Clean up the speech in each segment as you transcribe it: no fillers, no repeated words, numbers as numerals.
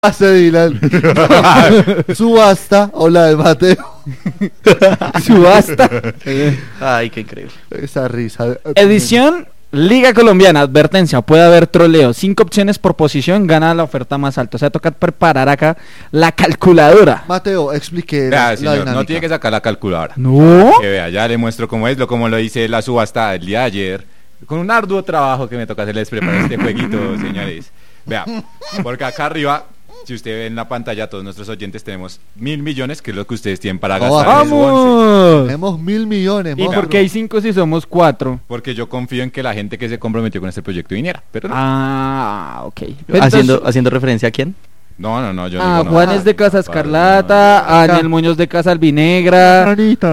Hace Dylan. Subasta. Hola de Mateo. Subasta. Ay, qué increíble. Esa risa. Edición Liga Colombiana. Advertencia, puede haber troleo. 5 opciones por posición, gana la oferta más alta. O sea, toca preparar acá la calculadora. Mateo, explique Vea, la señor, dinámica. no tiene que sacar la calculadora. No. Que vea, ya le muestro cómo es, como lo hice la subasta el día de ayer, con un arduo trabajo que me toca hacerles preparar este jueguito, señores. Vea, porque acá arriba, si usted ve en la pantalla, todos nuestros oyentes tenemos 1.000 millones, que es lo que ustedes tienen para gastar en su once. ¡Vamos! Tenemos 1.000 millones. ¿Y morro. por qué hay 5 si somos 4? Porque yo confío en que la gente que se comprometió con este proyecto viniera. Pero no, Ah, ok. ¿Haciendo referencia a quién? no, yo digo no. Juan es de Casa Escarlata, Daniel Muñoz de Casa Albinegra,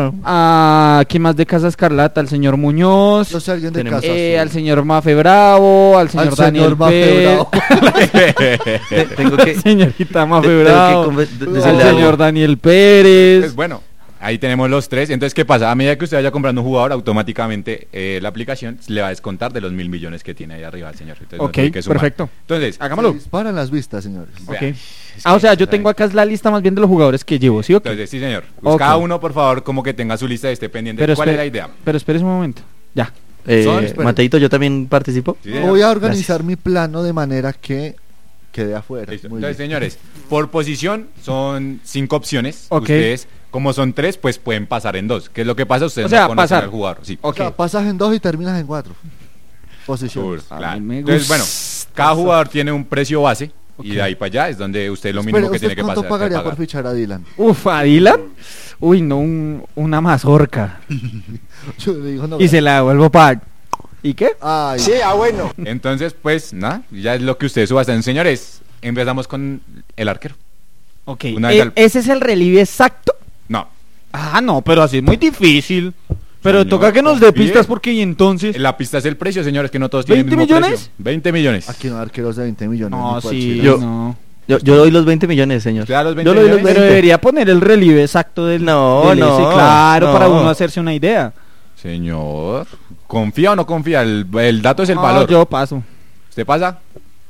¿quién más de Casa Escarlata? El señor Muñoz, No sé, alguien de Tenemos- casa. al señor Mafe Bravo, al señor Al Daniel señor Mafe Pérez, Bravo. Tengo que señorita Mafe tengo Bravo, que al decirle algo. señor Daniel Pérez. Pues bueno, ahí tenemos los tres. Entonces, ¿qué pasa? A medida que usted vaya comprando un jugador, automáticamente la aplicación le va a descontar de los 1.000 millones que tiene ahí arriba el señor. Entonces, no Ok, tiene que sumar. perfecto. Entonces, Hagámoslo. Disparan las vistas, señores. Ok. vea, O sea, yo tengo acá la lista más bien de los jugadores que llevo, ¿sí o qué? Entonces, sí, señor. Pues Ok. cada uno, por favor, como que tenga su lista y esté pendiente. Pero ¿Cuál es espere- la idea? Pero espérese un momento. Ya. Mateito, ¿yo también participo? Sí, señor. Voy a organizar mi plano de manera que quede afuera. Listo. Muy Entonces, bien. señores, por posición son 5 opciones. Ok. Ustedes, como son 3, pues pueden pasar en 2. ¿Qué es lo que pasa? Ustedes O sea, no conocen pasar. al jugador. Sí. O Ok. sea, pasas en 2 y terminas en 4. Posiciones. Sur, A claro. mí me Entonces, gusta. bueno, cada jugador tiene un precio base. Ok. Y de ahí para allá es donde usted lo Espere, mínimo que ¿usted tiene que cuánto pasar. pagaría pagar. por fichar a Dylan? Uf, ¿a Dylan? Uy, no, una mazorca. Yo le digo, no. Y se la devuelvo para... ¿Y qué? Ay, Entonces, pues, nada, ya es lo que ustedes suban. Señores, empezamos con el arquero. Ok. Una vez al- ¿Ese es el relieve exacto? No, Ah, no, pero así es muy difícil. Pero Señor, toca que nos dé confíe. pistas porque y entonces... la pista es el precio, señores, que no todos tienen el 20 mismo millones? precio. 20 millones. aquí no hay arqueros de 20 millones. No, ni cual sí, chile. Yo- no. Yo doy los 20 millones, señor. ¿Usted da los 20 Yo le doy los millones? Pero 20. debería poner el relieve exacto del... No, del no, ese, claro, no. para uno hacerse una idea. Señor, ¿confía o no confía? El dato es el No, valor. yo paso. ¿Usted pasa?